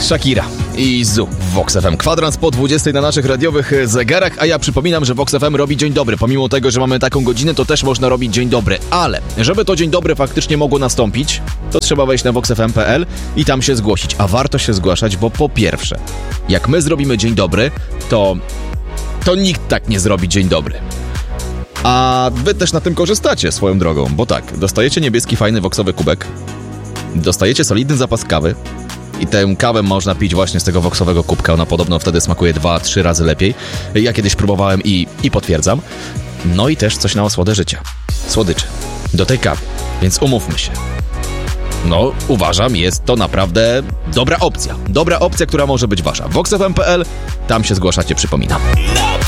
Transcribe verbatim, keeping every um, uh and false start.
Shakira i Zu w Vox F M. Kwadrans po dwudziestej na naszych radiowych zegarach, a ja przypominam, że Vox F M robi dzień dobry. Pomimo tego, że mamy taką godzinę, to też można robić dzień dobry. Ale żeby to dzień dobry faktycznie mogło nastąpić, to trzeba wejść na vox f m kropka p l i tam się zgłosić. A warto się zgłaszać, bo po pierwsze, jak my zrobimy dzień dobry, to, to nikt tak nie zrobi dzień dobry. A wy też na tym korzystacie swoją drogą, bo tak, dostajecie niebieski, fajny voxowy kubek, dostajecie solidny zapas kawy i tę kawę można pić właśnie z tego voxowego kubka. Ona podobno wtedy smakuje dwa trzy razy lepiej. Ja kiedyś próbowałem i, i potwierdzam. No i też coś na osłodę życia. Słodycze. Do tej kawy. Więc umówmy się. No, uważam, jest to naprawdę dobra opcja. Dobra opcja, która może być wasza. vox f m kropka p l, tam się zgłaszacie, przypominam.